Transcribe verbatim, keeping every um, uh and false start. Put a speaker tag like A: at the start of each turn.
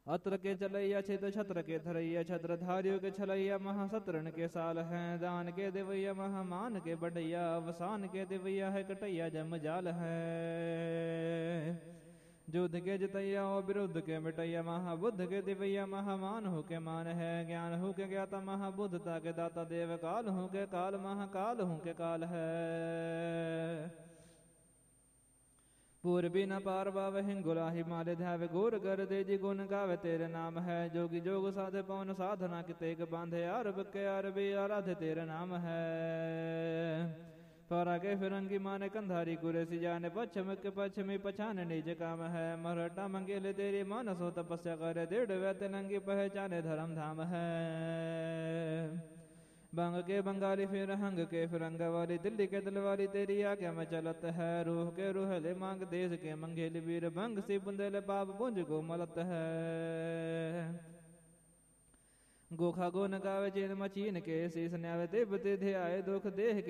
A: अत्र के चलैया छित छत्र के धरैया छत्र धारियों के छलैया महासतरण के साल हैं। दान के देवैया महामान के बढ़ैया अवसान के देवैया है कटैया जम जाल है। युद्ध के जितैया और विरुद्ध के मिटैया महाबुद्ध के दिवैया महामान हो के मान है। ज्ञान हो के ज्ञाता महाबुद्धता के दाता देव काल हो के काल महाकाल हो के काल है। पूर्वी न पार बाव हिंगुला हिमालय ध्याव गोर गर दे जी गुण गावे तेरे नाम है। जोगी जोग साधे पवन साधना के तेग बांधे अरब के अरबी आराधे तेरे नाम है। पारा के फिरंगी माने कंधारी कुरेसी जाने पश्चिम के पश्चिमी पछाने निज काम है। मरहटा मंगेले तेरी मानसो तपस्या करे दृढ़ वैत नंगी पहचाने धर्म धाम है। बंग के बंगाली फिर हंग के फिरंग वाली दिल्ली के दिल वाली तेरी आज्ञा में चलत है। रूह के रूहले मांग देश के मंगेली वीर भंग सी बुंदेले पाप पुंज को मलत है। गोखा गो न गावे चीन मचीन के शीस न्यावे तिब्बती ध्याय दुख देह